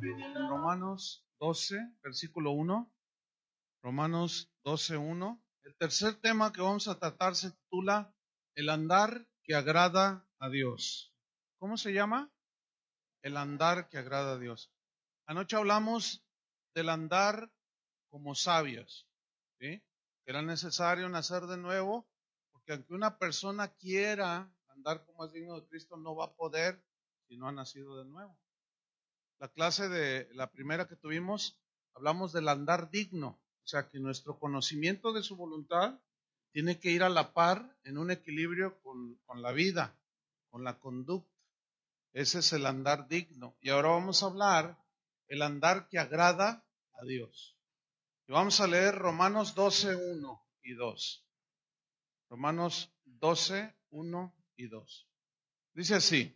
en Romanos 12, versículo 1. Romanos 12, 1. El tercer tema que vamos a tratar se titula El andar que agrada a Dios. ¿Cómo se llama? El andar que agrada a Dios. Anoche hablamos del andar como sabios, ¿sí? Era necesario nacer de nuevo, porque aunque una persona quiera andar como es digno de Cristo, no va a poder si no ha nacido de nuevo. La clase de la primera que tuvimos, hablamos del andar digno, o sea que nuestro conocimiento de su voluntad tiene que ir a la par en un equilibrio con la vida, con la conducta. Ese es el andar digno. Y ahora vamos a hablar el andar que agrada a Dios. Y vamos a leer Romanos 12, 1 y 2. Romanos 12, 1 y 2. Dice así: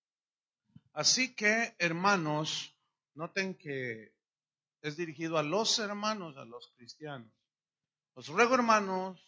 Así que, hermanos, noten que es dirigido a los hermanos, a los cristianos. Os ruego, hermanos,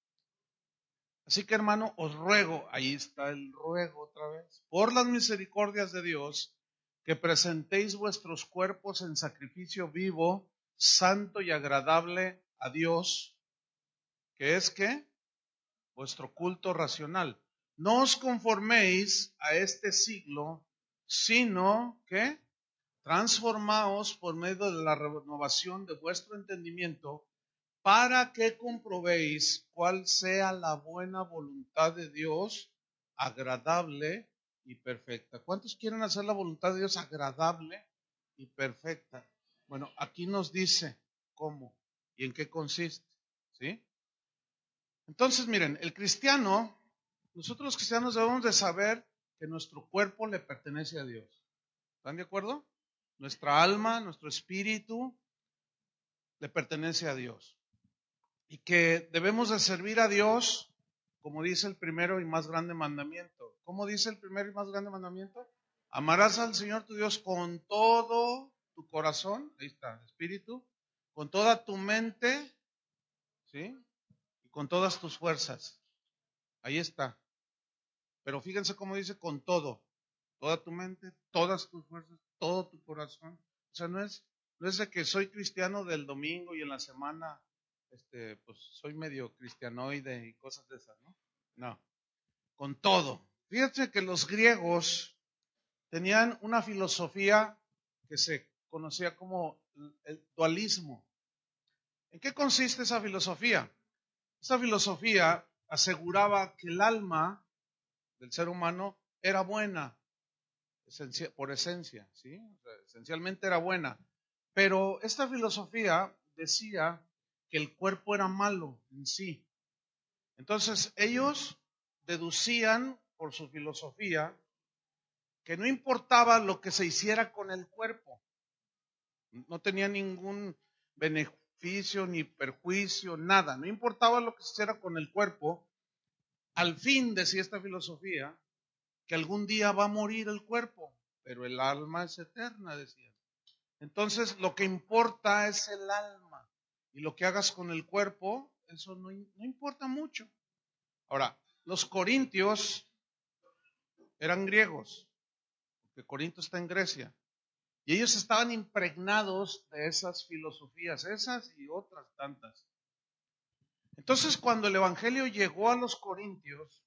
así que, hermano, os ruego, ahí está el ruego otra vez, por las misericordias de Dios, que presentéis vuestros cuerpos en sacrificio vivo, santo y agradable a Dios, que es ¿qué? Vuestro culto racional. No os conforméis a este siglo, sino que transformaos por medio de la renovación de vuestro entendimiento, para que comprobéis cuál sea la buena voluntad de Dios, agradable y perfecta. ¿Cuántos quieren hacer la voluntad de Dios agradable y perfecta? Bueno, aquí nos dice cómo y en qué consiste, ¿sí? Entonces, miren, el cristiano, nosotros los cristianos debemos de saber que nuestro cuerpo le pertenece a Dios. ¿Están de acuerdo? Nuestra alma, nuestro espíritu le pertenece a Dios. Y que debemos de servir a Dios, como dice el primero y más grande mandamiento. ¿Cómo dice el primero y más grande mandamiento? Amarás al Señor tu Dios con todo tu corazón, ahí está, espíritu, con toda tu mente, ¿sí? Y con todas tus fuerzas. Ahí está. Pero fíjense cómo dice con todo. Toda tu mente, todas tus fuerzas, todo tu corazón. O sea, no es de que soy cristiano del domingo y en la semana, pues soy medio cristianoide y cosas de esas, ¿no? No, con todo. Fíjense que los griegos tenían una filosofía que se conocía como el dualismo. ¿En qué consiste esa filosofía? Esa filosofía aseguraba que el alma del ser humano era buena, por esencia, ¿sí? O sea, esencialmente era buena. Pero esta filosofía decía que el cuerpo era malo en sí. Entonces ellos deducían por su filosofía que no importaba lo que se hiciera con el cuerpo, no tenía ningún beneficio ni perjuicio, nada, no importaba lo que se hiciera con el cuerpo. Al fin, decía esta filosofía, que algún día va a morir el cuerpo, pero el alma es eterna, decía. Entonces, lo que importa es el alma, y lo que hagas con el cuerpo, eso no importa mucho. Ahora, los corintios eran griegos, porque Corinto está en Grecia, y ellos estaban impregnados de esas filosofías, esas y otras tantas. Entonces, cuando el evangelio llegó a los corintios,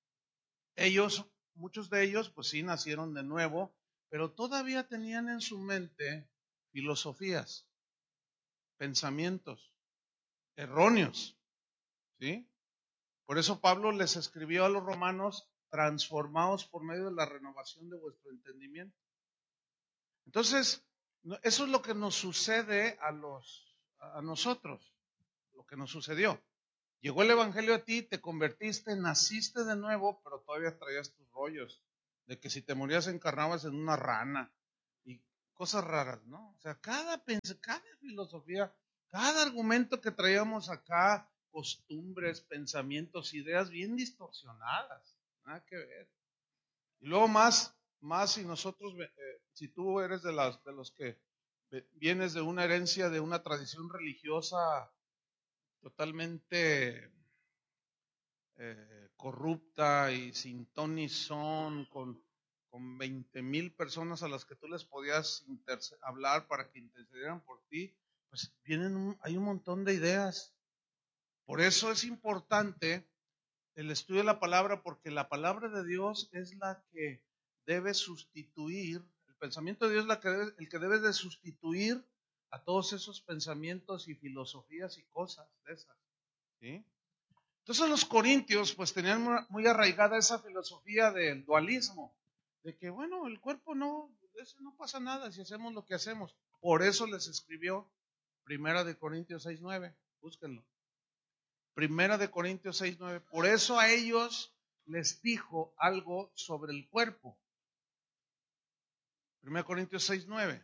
muchos de ellos, pues sí, nacieron de nuevo, pero todavía tenían en su mente filosofías, pensamientos erróneos, ¿sí? Por eso Pablo les escribió a los romanos: transformados por medio de la renovación de vuestro entendimiento. Entonces, eso es lo que nos sucede a nosotros, lo que nos sucedió. Llegó el evangelio a ti, te convertiste, naciste de nuevo, pero todavía traías tus rollos de que si te morías encarnabas en una rana y cosas raras, ¿no? O sea, cada filosofía, cada argumento que traíamos acá, costumbres, pensamientos, ideas bien distorsionadas, nada que ver. Y luego más si nosotros, si tú eres de los que vienes de una herencia, de una tradición religiosa totalmente corrupta y sin ton ni son, con con 20,000 personas a las que tú les podías hablar para que intercedieran por ti, pues hay un montón de ideas. Por eso es importante el estudio de la palabra, porque la palabra de Dios es la que debe sustituir, el pensamiento de Dios es el que debe de sustituir a todos esos pensamientos y filosofías y cosas de esas, ¿sí? Entonces los corintios pues tenían muy arraigada esa filosofía del dualismo, de que bueno, el cuerpo de eso no pasa nada si hacemos lo que hacemos. Por eso les escribió Primera de Corintios 6:9, búsquenlo. Primera de Corintios 6:9. Por eso a ellos les dijo algo sobre el cuerpo. Primera de Corintios 6:9.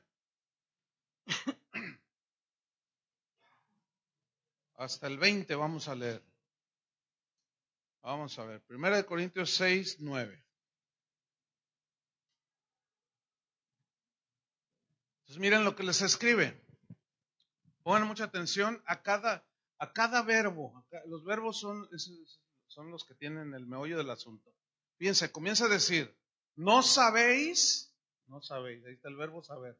Hasta el 20 vamos a leer. Vamos a ver. Primera de Corintios 6:9. Entonces miren lo que les escribe. Pongan mucha atención a cada verbo. Los verbos son los que tienen el meollo del asunto. Fíjense, comienza a decir, no sabéis, ahí está el verbo saber.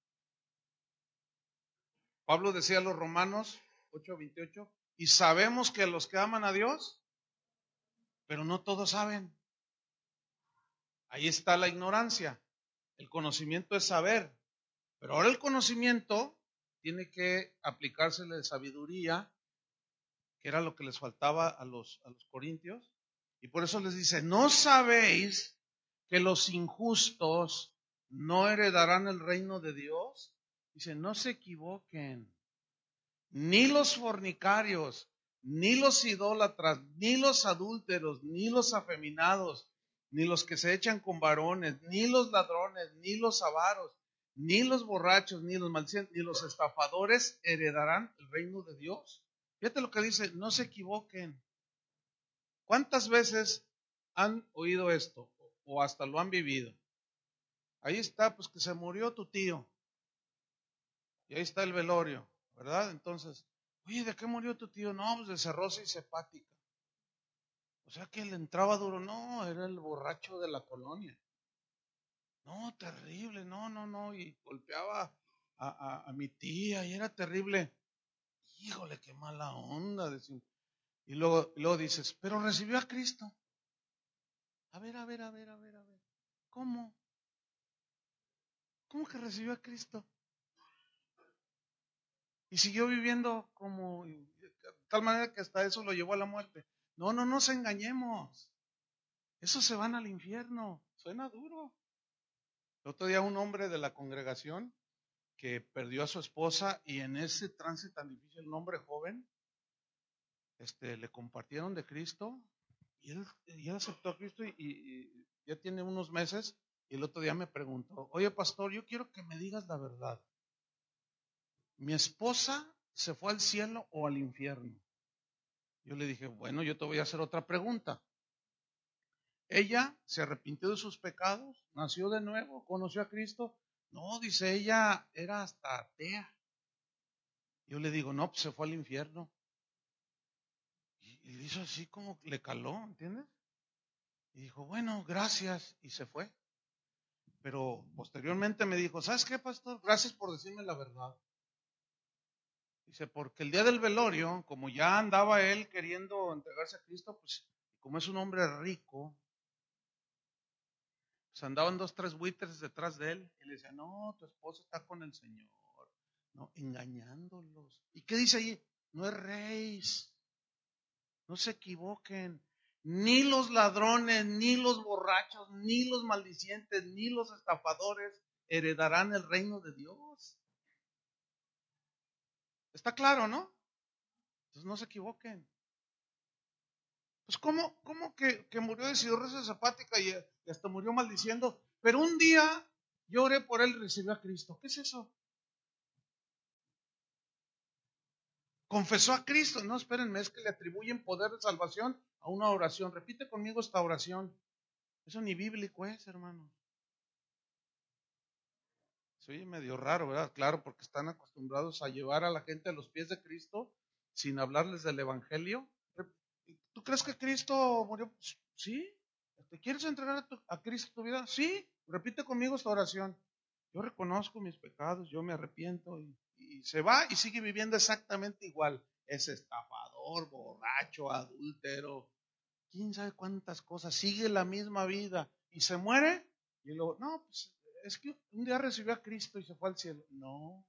Pablo decía a los Romanos 8:28, y sabemos que a los que aman a Dios, pero no todos saben. Ahí está la ignorancia. El conocimiento es saber, pero ahora el conocimiento tiene que aplicársele de sabiduría, que era lo que les faltaba a los corintios, y por eso les dice, ¿no sabéis que los injustos no heredarán el reino de Dios? Dice, no se equivoquen, ni los fornicarios, ni los idólatras, ni los adúlteros, ni los afeminados, ni los que se echan con varones, ni los ladrones, ni los avaros, ni los borrachos, ni los maldicientes, ni los estafadores heredarán el reino de Dios. Fíjate lo que dice, no se equivoquen. ¿Cuántas veces han oído esto o hasta lo han vivido? Ahí está, pues que se murió tu tío. Y ahí está el velorio, ¿verdad? Entonces, oye, ¿de qué murió tu tío? No, pues de cirrosis hepática. O sea que le entraba duro. No, era el borracho de la colonia. No, terrible, no. Y golpeaba a mi tía y era terrible. Híjole, qué mala onda. Y luego dices, pero recibió a Cristo. A ver. ¿Cómo? ¿Cómo que recibió a Cristo? Y siguió viviendo como, de tal manera que hasta eso lo llevó a la muerte. No nos engañemos. Esos se van al infierno. Suena duro. El otro día un hombre de la congregación que perdió a su esposa y en ese trance tan difícil, un hombre joven, le compartieron de Cristo y él aceptó a Cristo y ya tiene unos meses y el otro día me preguntó, oye pastor, yo quiero que me digas la verdad. ¿Mi esposa se fue al cielo o al infierno? Yo le dije, bueno, yo te voy a hacer otra pregunta. Ella se arrepintió de sus pecados, nació de nuevo, conoció a Cristo. No, dice, ella era hasta atea. Yo le digo, no, pues se fue al infierno. Y le hizo así como le caló, ¿entiendes? Y dijo, bueno, gracias, y se fue. Pero posteriormente me dijo, ¿sabes qué, pastor? Gracias por decirme la verdad. Dice, porque el día del velorio, como ya andaba él queriendo entregarse a Cristo, pues como es un hombre rico, pues andaban 2, 3 buitres detrás de él y le decían, no, tu esposo está con el Señor, no, engañándolos. ¿Y qué dice ahí? No erréis, no se equivoquen, ni los ladrones, ni los borrachos, ni los maldicientes, ni los estafadores heredarán el reino de Dios. Está claro, ¿no? Entonces no se equivoquen. Pues ¿cómo que murió de cirrosis hepática y hasta murió maldiciendo? Pero un día yo oré por él y recibió a Cristo. ¿Qué es eso? Confesó a Cristo. No, espérenme, es que le atribuyen poder de salvación a una oración. Repite conmigo esta oración. Eso ni bíblico es, hermano. Se oye medio raro, ¿verdad? Claro, porque están acostumbrados a llevar a la gente a los pies de Cristo sin hablarles del Evangelio. ¿Tú crees que Cristo murió? Sí. ¿Te quieres entregar a Cristo tu vida? Sí. repite conmigo esta oración. Yo reconozco mis pecados, yo me arrepiento y se va y sigue viviendo exactamente igual. Es estafador, borracho, adúltero, quién sabe cuántas cosas, sigue la misma vida y se muere y luego, no, pues es que un día recibió a Cristo y se fue al cielo. No,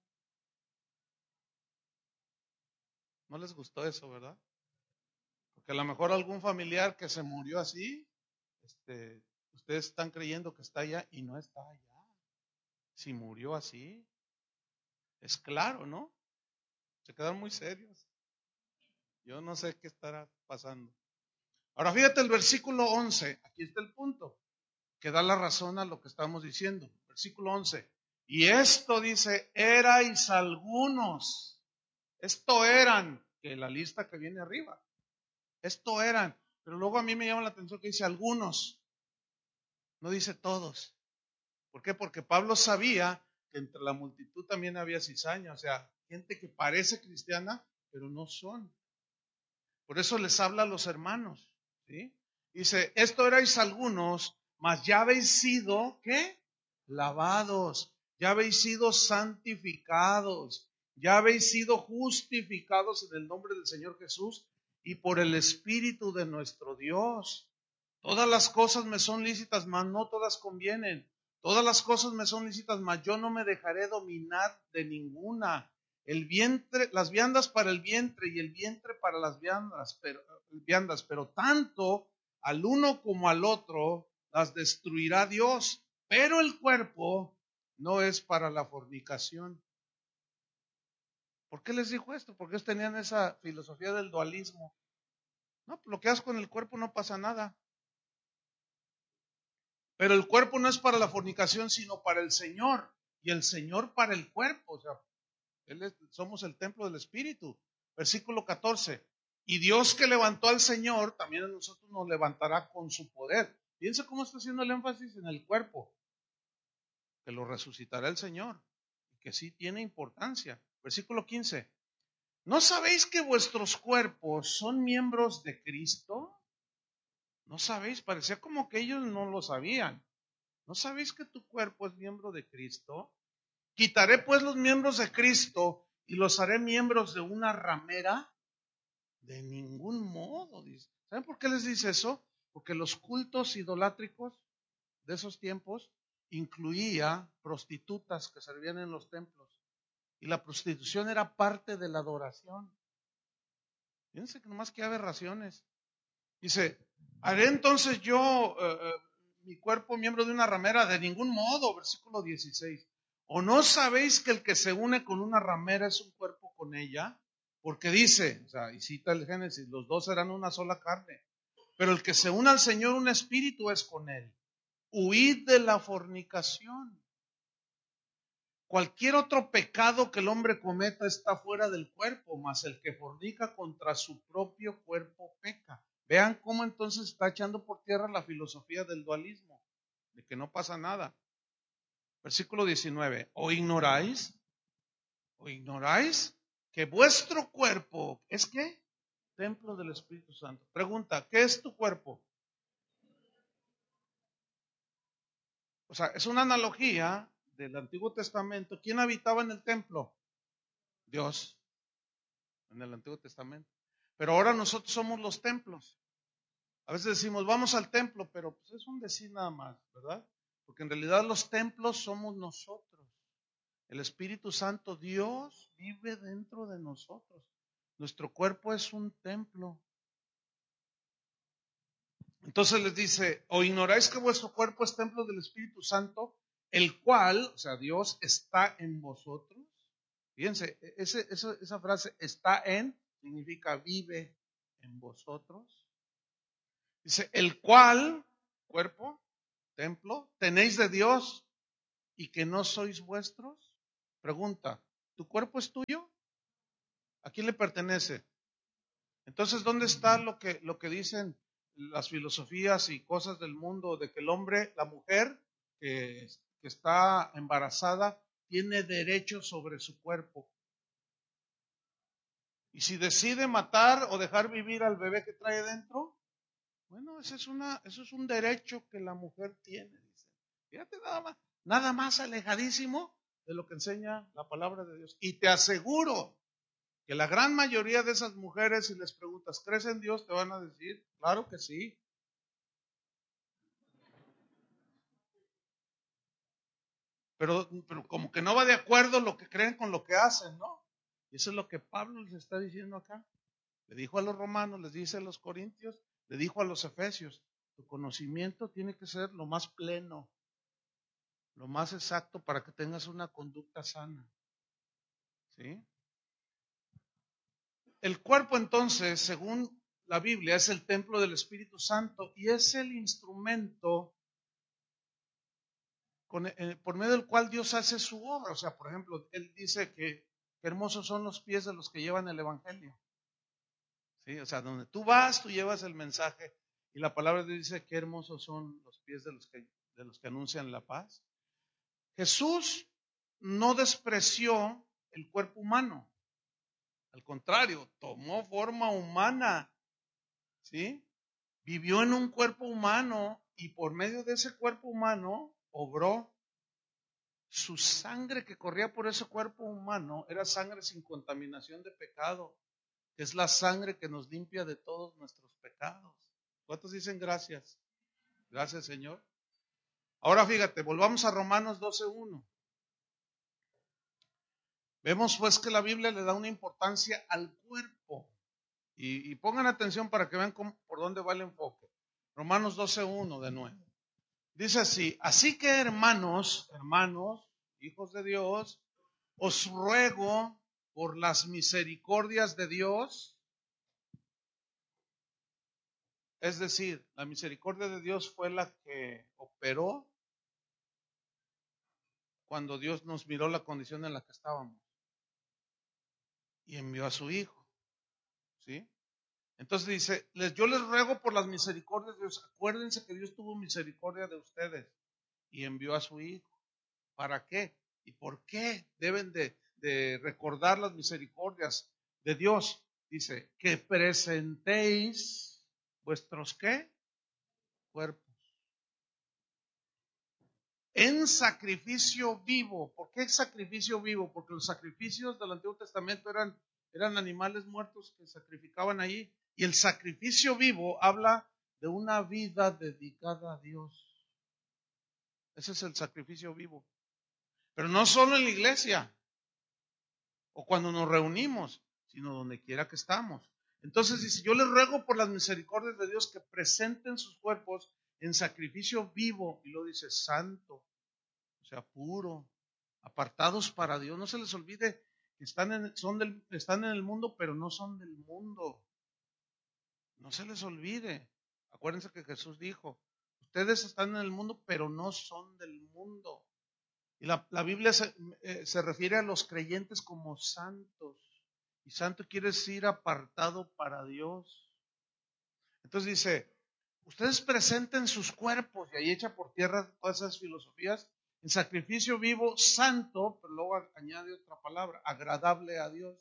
no les gustó eso, ¿verdad? Porque a lo mejor algún familiar que se murió así, ustedes están creyendo que está allá y no está allá. Si murió así, es claro, ¿no? Se quedan muy serios. Yo no sé qué estará pasando. Ahora fíjate el versículo 11, aquí está el punto, que da la razón a lo que estamos diciendo. Versículo 11. Y esto dice, erais algunos. Esto eran, que la lista que viene arriba. Esto eran. Pero luego a mí me llama la atención que dice algunos. No dice todos. ¿Por qué? Porque Pablo sabía que entre la multitud también había cizaña. O sea, gente que parece cristiana, pero no son. Por eso les habla a los hermanos. ¿Sí? Dice, esto erais algunos, mas ya habéis sido, ¿qué? Lavados, ya habéis sido santificados, ya habéis sido justificados en el nombre del Señor Jesús y por el Espíritu de nuestro Dios. Todas las cosas me son lícitas, mas no todas convienen. Todas las cosas me son lícitas, mas yo no me dejaré dominar de ninguna. El vientre, las viandas para el vientre y el vientre para las viandas, pero tanto al uno como al otro las destruirá Dios. Pero el cuerpo no es para la fornicación. ¿Por qué les dijo esto? Porque ellos tenían esa filosofía del dualismo. No, lo que hagas con el cuerpo no pasa nada. Pero el cuerpo no es para la fornicación, sino para el Señor. Y el Señor para el cuerpo. O sea, somos el templo del Espíritu. Versículo 14. Y Dios que levantó al Señor, también a nosotros nos levantará con su poder. Piensa cómo está haciendo el énfasis en el cuerpo. Que lo resucitará el Señor. Y que sí tiene importancia. Versículo 15. ¿No sabéis que vuestros cuerpos son miembros de Cristo? ¿No sabéis? Parecía como que ellos no lo sabían. ¿No sabéis que tu cuerpo es miembro de Cristo? Quitaré pues los miembros de Cristo y los haré miembros de una ramera. De ningún modo, dice. ¿Saben por qué les dice eso? Porque los cultos idolátricos de esos tiempos incluía prostitutas que servían en los templos. Y la prostitución era parte de la adoración. Fíjense que nomás que aberraciones. Dice, haré entonces yo mi cuerpo miembro de una ramera, de ningún modo, versículo 16. ¿O no sabéis que el que se une con una ramera es un cuerpo con ella? Porque dice, o sea, y cita el Génesis, los dos serán una sola carne. Pero el que se une al Señor, un espíritu es con él. Huid de la fornicación. Cualquier otro pecado que el hombre cometa está fuera del cuerpo, mas el que fornica contra su propio cuerpo peca. Vean cómo entonces está echando por tierra la filosofía del dualismo, de que no pasa nada. Versículo 19. ¿O ignoráis que vuestro cuerpo es qué? Templo del Espíritu Santo. Pregunta, ¿qué es tu cuerpo? O sea, es una analogía del Antiguo Testamento. ¿Quién habitaba en el templo? Dios, en el Antiguo Testamento. Pero ahora nosotros somos los templos. A veces decimos, vamos al templo, pero pues es un decir nada más, ¿verdad? Porque en realidad los templos somos nosotros. El Espíritu Santo, Dios, vive dentro de nosotros. Nuestro cuerpo es un templo. Entonces les dice, ¿o ignoráis que vuestro cuerpo es templo del Espíritu Santo, el cual, o sea, Dios está en vosotros? Fíjense, esa frase, está en, significa vive en vosotros. Dice, el cual, cuerpo, templo, tenéis de Dios y que no sois vuestros. Pregunta, ¿tu cuerpo es tuyo? ¿A quién le pertenece? Entonces, ¿dónde está lo que dicen las filosofías y cosas del mundo de que el hombre, la mujer que está embarazada, tiene derecho sobre su cuerpo? Y si decide matar o dejar vivir al bebé que trae dentro, bueno, eso es un derecho que la mujer tiene, dice. Fíjate nada más alejadísimo de lo que enseña la palabra de Dios. Y te aseguro que la gran mayoría de esas mujeres, si les preguntas, ¿crees en Dios? Te van a decir, claro que sí. Pero como que no va de acuerdo lo que creen con lo que hacen, ¿no? Y eso es lo que Pablo les está diciendo acá. Le dijo a los romanos, les dice a los corintios, le dijo a los efesios, tu conocimiento tiene que ser lo más pleno, lo más exacto para que tengas una conducta sana. ¿Sí? El cuerpo entonces, según la Biblia, es el templo del Espíritu Santo y es el instrumento por medio del cual Dios hace su obra. O sea, por ejemplo, Él dice que hermosos son los pies de los que llevan el Evangelio. ¿Sí? O sea, donde tú vas, tú llevas el mensaje y la palabra de Dios dice que hermosos son los pies de los que anuncian la paz. Jesús no despreció el cuerpo humano. Al contrario, tomó forma humana. ¿Sí? Vivió en un cuerpo humano y por medio de ese cuerpo humano obró. Su sangre que corría por ese cuerpo humano era sangre sin contaminación de pecado, que es la sangre que nos limpia de todos nuestros pecados. ¿Cuántos dicen gracias? Gracias, Señor. Ahora fíjate, volvamos a Romanos 12:1. Vemos pues que la Biblia le da una importancia al cuerpo. Y pongan atención para que vean por dónde va el enfoque. Romanos 12:1 de nuevo. Dice así que hermanos, hijos de Dios, os ruego por las misericordias de Dios, es decir, la misericordia de Dios fue la que operó cuando Dios nos miró la condición en la que estábamos y envió a su Hijo, ¿sí? Entonces dice, yo les ruego por las misericordias de Dios, acuérdense que Dios tuvo misericordia de ustedes y envió a su Hijo. ¿Para qué? ¿Y por qué deben de recordar las misericordias de Dios? Dice, que presentéis vuestros ¿qué? Cuerpos en sacrificio vivo. ¿Por qué sacrificio vivo? Porque los sacrificios del Antiguo Testamento eran animales muertos que sacrificaban allí. Y el sacrificio vivo habla de una vida dedicada a Dios. Ese es el sacrificio vivo. Pero no solo en la iglesia o cuando nos reunimos, sino donde quiera que estamos. Entonces dice, yo les ruego por las misericordias de Dios que presenten sus cuerpos en sacrificio vivo, y lo dice santo, o sea, puro, apartados para Dios. No se les olvide que están en el mundo, pero no son del mundo. No se les olvide. Acuérdense que Jesús dijo, ustedes están en el mundo, pero no son del mundo. Y la Biblia se refiere a los creyentes como santos. Y santo quiere decir apartado para Dios. Entonces dice, ustedes presenten sus cuerpos, y ahí echa por tierra todas esas filosofías, en sacrificio vivo, santo, pero luego añade otra palabra, agradable a Dios.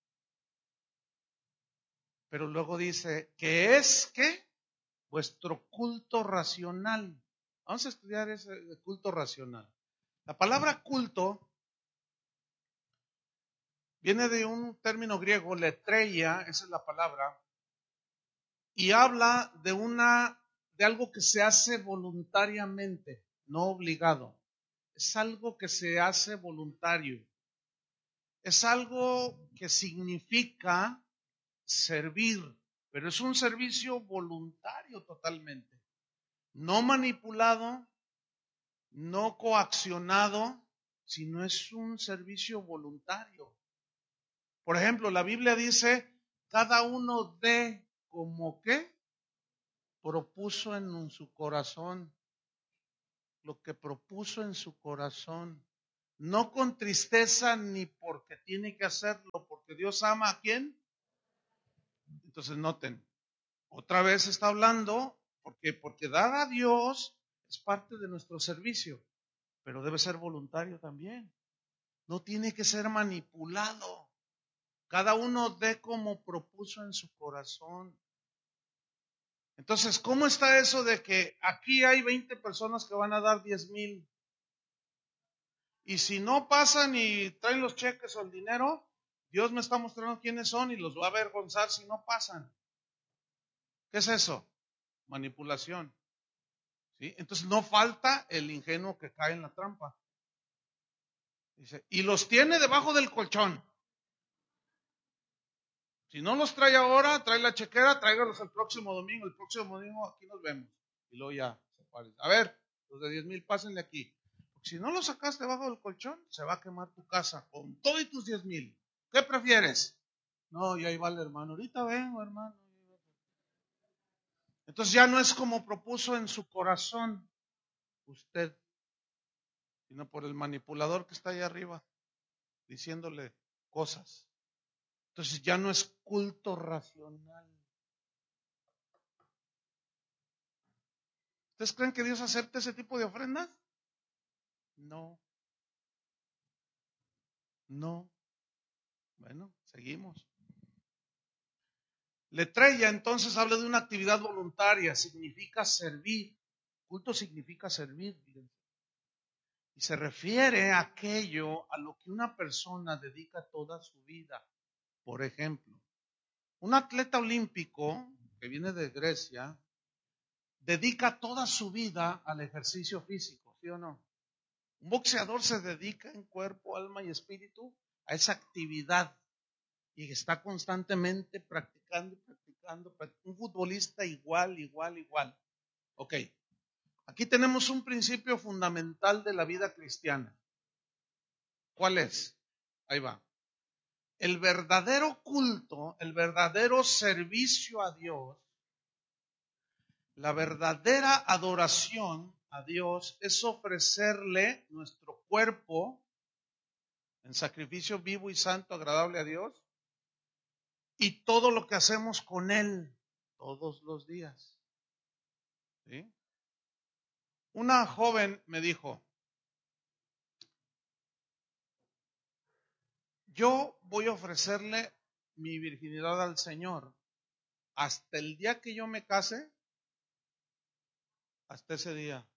Pero luego dice, que es que vuestro culto racional. Vamos a estudiar ese culto racional. La palabra culto viene de un término griego, letreia, esa es la palabra, y habla de algo que se hace voluntariamente, no obligado. Es algo que se hace voluntario. Es algo que significa servir, pero es un servicio voluntario totalmente. No manipulado, no coaccionado, sino es un servicio voluntario. Por ejemplo, la Biblia dice, cada uno dé como que propuso en su corazón, lo que propuso en su corazón, no con tristeza ni porque tiene que hacerlo, porque Dios ama a quién. Entonces noten, otra vez está hablando, porque dar a Dios es parte de nuestro servicio, pero debe ser voluntario también. No tiene que ser manipulado. Cada uno dé como propuso en su corazón. Entonces, ¿cómo está eso de que aquí hay 20 personas que van a dar 10,000 Y si no pasan y traen los cheques o el dinero, Dios me está mostrando quiénes son y los va a avergonzar si no pasan. ¿Qué es eso? Manipulación. ¿Sí? Entonces no falta el ingenuo que cae en la trampa. Dice, y los tiene debajo del colchón. Si no los trae ahora, trae la chequera, tráigalos el próximo domingo. El próximo domingo aquí nos vemos. Y luego ya se aparece. A ver, los de 10,000, pásenle aquí. Porque si no los sacaste debajo del colchón, se va a quemar tu casa con todos y tus 10,000. ¿Qué prefieres? No, y ahí va el hermano. Ahorita vengo, hermano. Entonces ya no es como propuso en su corazón usted, sino por el manipulador que está ahí arriba, diciéndole cosas. Entonces ya no es culto racional. ¿Ustedes creen que Dios acepta ese tipo de ofrendas? No. No. Bueno, seguimos. Letrella entonces habla de una actividad voluntaria, significa servir. Culto significa servir. Y se refiere a aquello a lo que una persona dedica toda su vida. Por ejemplo, un atleta olímpico que viene de Grecia dedica toda su vida al ejercicio físico, ¿sí o no? Un boxeador se dedica en cuerpo, alma y espíritu a esa actividad y está constantemente practicando. Un futbolista igual. Ok, aquí tenemos un principio fundamental de la vida cristiana. ¿Cuál es? Ahí va. El verdadero culto, el verdadero servicio a Dios, la verdadera adoración a Dios es ofrecerle nuestro cuerpo en sacrificio vivo y santo, agradable a Dios, y todo lo que hacemos con Él todos los días. ¿Sí? Una joven me dijo, yo voy a ofrecerle mi virginidad al Señor hasta el día que yo me case, hasta ese día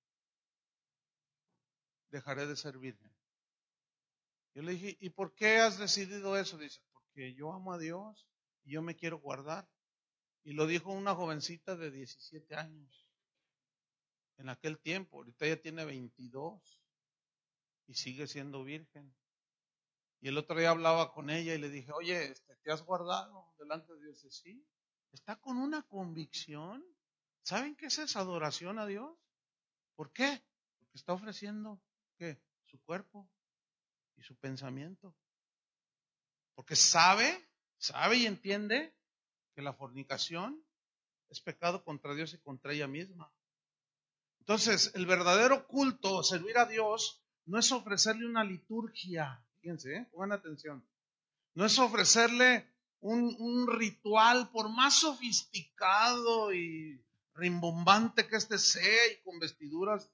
dejaré de ser virgen. Yo le dije, ¿y por qué has decidido eso? Dice, porque yo amo a Dios y yo me quiero guardar. Y lo dijo una jovencita de 17 años. En aquel tiempo, ahorita ella tiene 22 y sigue siendo virgen. Y el otro día hablaba con ella y le dije, oye, ¿te has guardado delante de Dios? Dice, sí. Está con una convicción. ¿Saben qué es esa adoración a Dios? ¿Por qué? Porque está ofreciendo, ¿qué? Su cuerpo y su pensamiento. Porque sabe y entiende que la fornicación es pecado contra Dios y contra ella misma. Entonces, el verdadero culto, servir a Dios, no es ofrecerle una liturgia. Fíjense, pongan atención. No es ofrecerle un ritual, por más sofisticado y rimbombante que este sea, y con vestiduras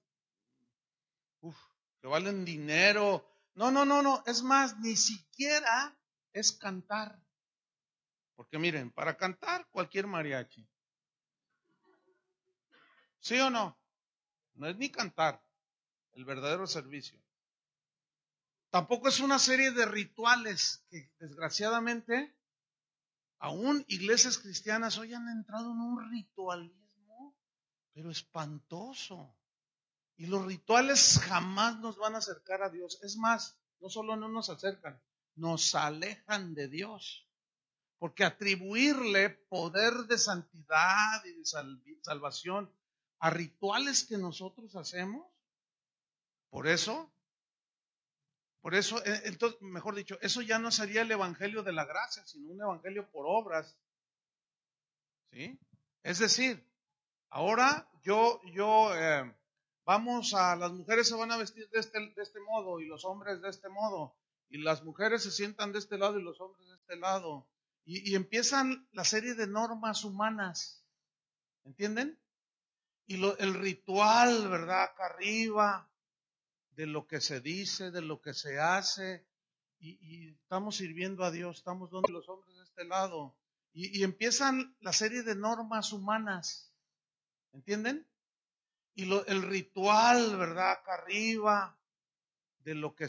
que valen dinero. No. Es más, ni siquiera es cantar. Porque miren, para cantar cualquier mariachi. ¿Sí o no? No es ni cantar, el verdadero servicio. Tampoco es una serie de rituales que desgraciadamente aún iglesias cristianas hoy han entrado en un ritualismo, pero espantoso. Y los rituales jamás nos van a acercar a Dios. Es más, no solo no nos acercan, nos alejan de Dios. Porque atribuirle poder de santidad y de salvación a rituales que nosotros hacemos, por eso, entonces, mejor dicho, eso ya no sería el evangelio de la gracia, sino un evangelio por obras. ¿Sí? Es decir, ahora las mujeres se van a vestir de este modo y los hombres de este modo, y las mujeres se sientan de este lado y los hombres de este lado, y empiezan la serie de normas humanas, ¿entienden? Y el ritual, ¿verdad? Acá arriba, de lo que se dice, de lo que se hace, y estamos sirviendo a Dios, estamos donde los hombres de este lado, y empiezan la serie de normas humanas, ¿entienden? Y el ritual, ¿verdad? Acá arriba, de lo que